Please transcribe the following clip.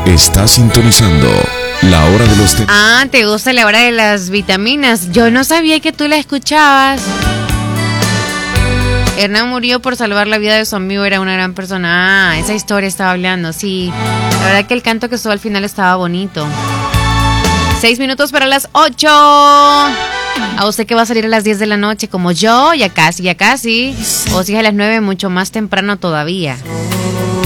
Está sintonizando la hora de los... Ah, ¿te gusta la hora de las vitaminas? Yo no sabía que tú la escuchabas. Hernán murió por salvar la vida de su amigo, era una gran persona. Ah, esa historia estaba hablando, sí. La verdad que el canto que estuvo al final estaba bonito. 6 minutos para las 8. A usted que va a salir a las 10 de la noche como yo, ya casi. O si es a las 9, mucho más temprano todavía.